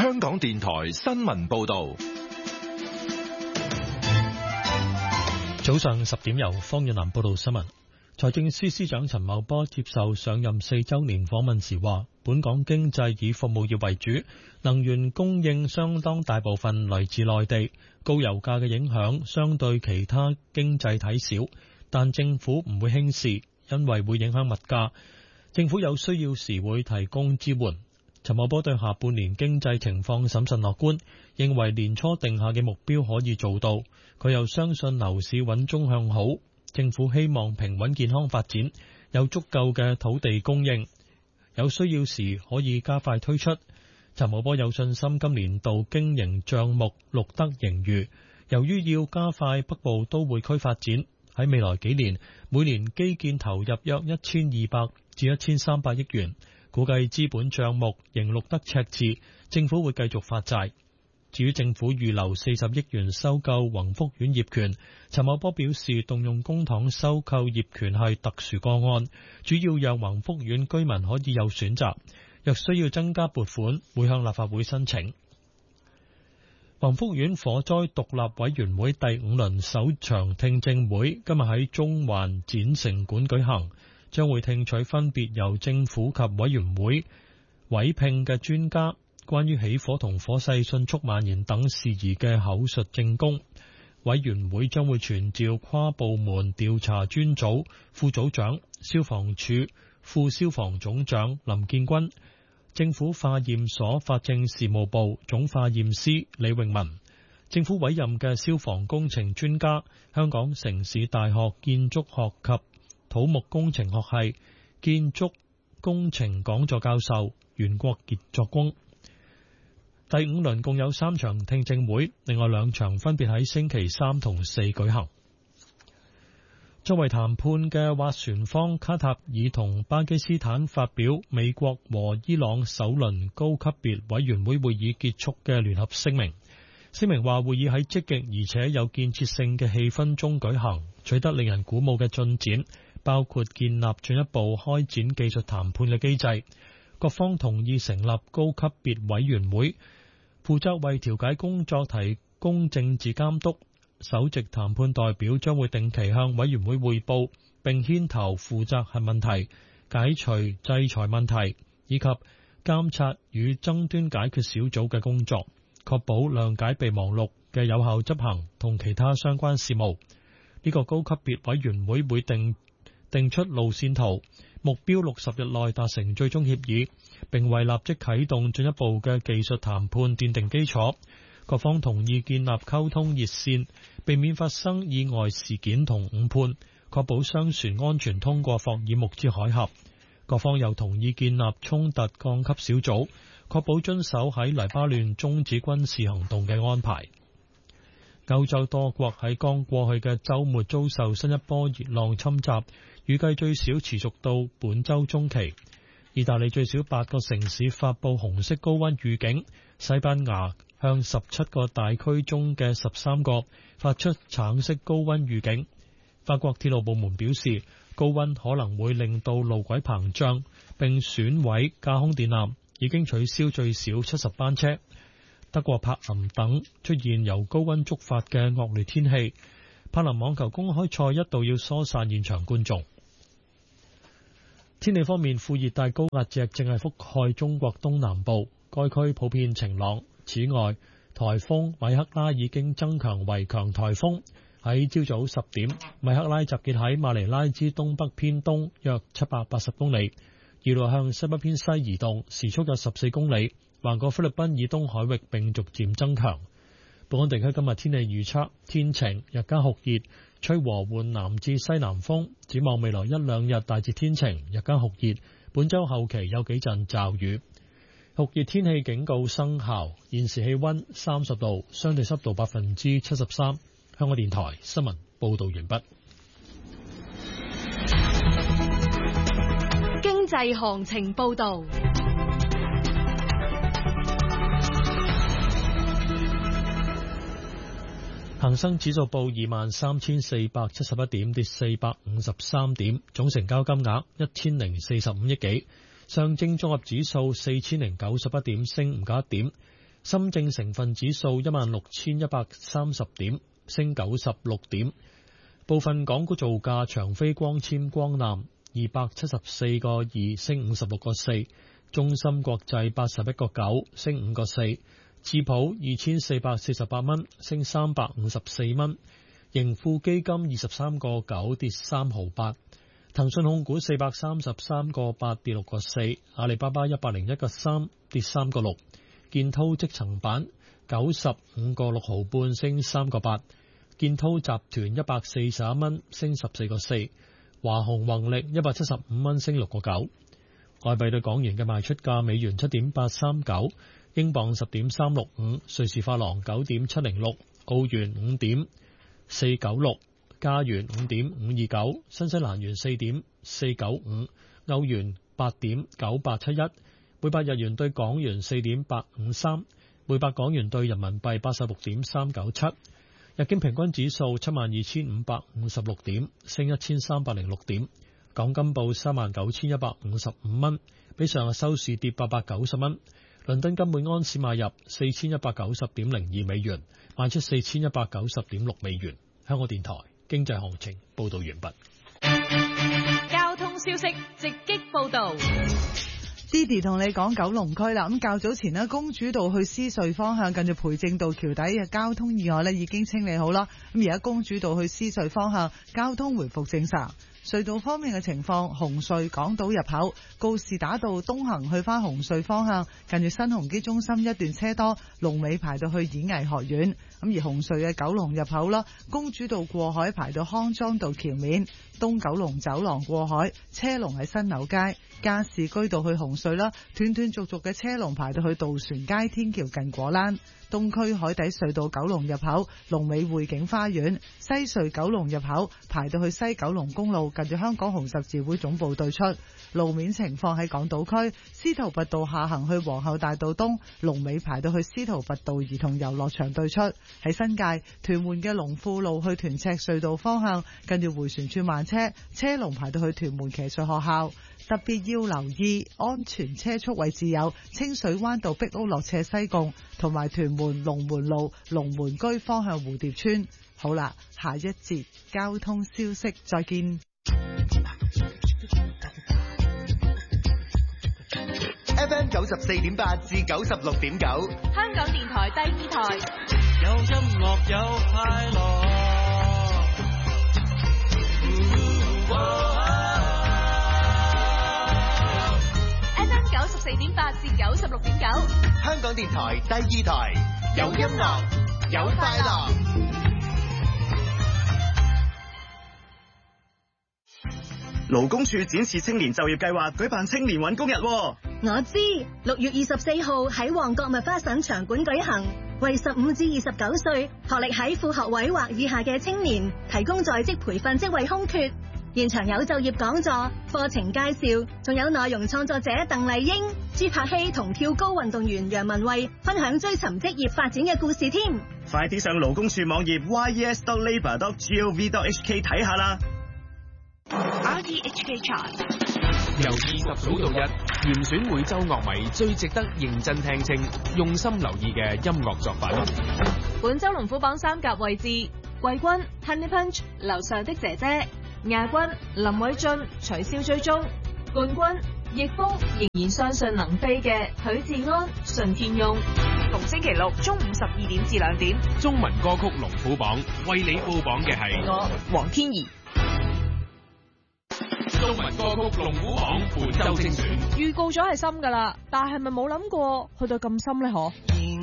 香港電台新聞報道。 早上10點由方遠南報道新聞。財政司司長陳茂波接受上任4週年訪問時話，本港經濟以服務業為主，能源供應相當大部分來自內地，高油價嘅影響相對其他經濟體少，但政府唔會輕視，因為會影響物價。政府有需要時會提供支援。陳茂波對下半年經濟情況審慎樂觀，認為年初定下嘅目標可以做到。佢又相信樓市穩中向好。政府希望平穩健康發展，有足夠嘅土地供應，有需要時可以加快推出。陳茂波有信心今年度經營帳目錄得盈餘。由於要加快北部都會區發展，喺未來幾年每年基建投入約1200至1300億元，估計資本帳目仍錄得赤字，政府會繼續發債。至於政府預留40億元收購宏福苑業權，陳茂波表示動用公帑收購業權係特殊個案，主要讓宏福苑居民可以有選擇，若需要增加撥款，會向立法會申請。宏福苑火災獨立委員會第5輪首場聽證會今日喺中環展城館舉行，將會聽取分別由政府及委員會委聘嘅專家關於起火同火勢迅速蔓延等事宜嘅口述證供。委員會將會傳召跨部門調查專組副組長、消防處副消防總長林建軍、政府化驗所法證事務部總化驗師李永文、政府委任嘅消防工程專家、香港城市大學建築學及土木工程學系建築工程講座教授袁國傑作供。第5輪共有3場聽證會，另外2場分別喺星期3同4舉行。作為談判嘅斡旋方，卡塔爾同巴基斯坦發表美國和伊朗首輪高級別委員會會議結束嘅聯合聲明。聲明話會議喺積極而且有建設性嘅氣氛中舉行，取得令人鼓舞嘅進展，包括建立進一步開展技術談判嘅機制。各方同意成立高級別委員會，負責為調解工作提供政治監督。首席談判代表將會定期向委員會匯報，並牽頭負責核問題、解除制裁問題以及監察與爭端解決小組嘅工作，確保諒解備忘錄嘅有效執行同其他相關事務。呢個高級別委員會會定出路線圖，目標60日內達成最終協議，並為立即啟動進一步嘅技術談判奠定基礎。各方同意建立溝通熱線，避免發生意外事件同誤判，確保商船安全通過霍爾木茲海峽。各方又同意建立衝突降級小組，確保遵守喺黎巴嫩終止軍事行動嘅安排。歐洲多國喺剛過去嘅週末遭受新一波熱浪侵襲，預計最少持續到本週中期。意大利最少8個城市發佈紅色高溫預警，西班牙向17個大區中嘅13個發出橙色高溫預警。法國鐵路部門表示，高溫可能會令到路軌膨脹並損毀架空電纜，已經取消最少70班車。德國柏林等出現由高溫觸發嘅惡劣天氣，柏林網球公開賽一度要疏散現場觀眾。天氣方面，副熱帶高壓脊正係覆蓋中國東南部，該區普遍晴朗。此外，颱風米克拉已經增強為強颱風。喺朝早10點，米克拉集結喺馬尼拉之東北偏東約780公里，預料向西北偏西移動，時速約14公里，橫過菲律賓以東海域並逐漸增強。本港地區今日天氣預測，天晴，日間酷熱，吹和緩南至西南風。展望未來1-2日大致天晴，日間酷熱。本週後期有幾陣驟雨。酷熱天氣警告生效。現時氣溫30度，相對濕度73%。香港電台新聞報道完畢。 經濟行情報道。 恒生指數報23,471點，跌453點，總成交金額1045億幾。上證綜合指數4091點，升5加1點。 深證成分指數16,130點，升96點。部分港股造價，長飛光纖光纜274個2，升56個4；中芯國際81個9，升5個4；智普2448蚊，升354蚊；盈富基金23個9，跌3毫8；騰訊控股433個8，跌6個4；阿里巴巴101個3，跌3個6；建滔積層板95個6毫半，升3個8；建滔集團141蚊，升14個4；華虹宏力175蚊，升6個9。外幣對港元嘅賣出價：美元7.839，英鎊10.365，瑞士法郎9.706，澳元5.496，加元5.529，新西蘭元4.495，歐元8.9871，每百日元對港元4.853，每百港元對人民幣86.397。日經平均指數72,556點，升1306點。港金報39,155蚊，比上日收市跌890蚊。倫敦金每安士買入4190.02美元，賣出4190.6美元。香港電台經濟行情報道完畢。 交通消息直擊報道。 Didi 同你講九龍區啦，咁較早前呢，公主道去獅隧方向近住培正道橋底嘅交通意外呢已經清理好啦，咁而家公主道去獅隧方向交通回復正常。隧道方面嘅情況，紅隧港島入口告士打道東行去返紅隧方向，近住新鴻基中心一段車多，龍尾排到去演藝學院。咁而紅隧嘅九龍入口啦，公主道過海排到康莊道橋面，東九龍走廊過海車龍喺新柳街，加士居道去紅隧啦，斷斷續續嘅車龍排到去渡船街天橋近果欄。東區海底隧道九龍入口龍尾匯景花園，西隧九龍入口排到去西九龍公路近住香港紅十字會總部對出。路面情況喺港島區司徒拔道下行去皇后大道東，龍尾排到去司徒拔道兒童遊樂場對出。喺新界屯門嘅龍富路去屯赤隧道方向，近住迴旋處慢車，車龍排到去屯門騎術學校。特別要留意安全車速位置有清水灣道壁屋落斜西貢，同埋屯門龍門路龍門居方向蝴蝶村。好啦，下一節交通消息再見。 FM 94.8至96.9， 香港電台第二台， 有音樂有快樂。 FM 94.8至96.9， 香港電台第二台，有音樂有快樂。勞工處展示青年就業計劃舉辦青年搵工日。 我知，6月24號喺旺角麥花臣場館舉行，為15至29歲學歷喺副學位或以下嘅青年提供在職培訓職位空缺。現場有就業講座、課程介紹，仲有內容創作者鄧麗英、朱柏希同跳高運動員楊文慧分享追尋職業發展嘅故事添。 快啲上勞工處網頁 yes.labour.gov.hk 睇下啦。 RTHK Chart， 由20數到1，嚴選每週樂迷最值得認真聽清、用心留意嘅音樂作品。 本週龍虎榜3甲位置，季軍 Honey Punch 樓上的姐姐，亞軍林偉俊取消追蹤，冠軍逆風仍然相信能飛嘅許志安順天翁。逢星期六中午12點至2點， 中文歌曲龍虎榜為你報榜嘅係我黃天怡。 中文歌曲龍虎榜本週精選， 預告咗係深噶啦，但係咪冇諗過去到咁深呢？